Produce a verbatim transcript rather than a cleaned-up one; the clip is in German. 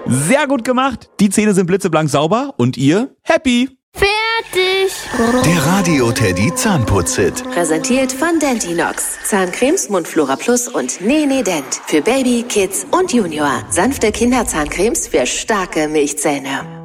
Sehr gut gemacht. Die Zähne sind blitzeblank sauber und ihr happy. Fertig. Der Radio Teddy Zahnputz-Hit. Präsentiert von Dentinox. Zahncremes, Mundflora Plus und Nene Dent. Für Baby, Kids und Junior. Sanfte Kinderzahncremes für starke Milchzähne.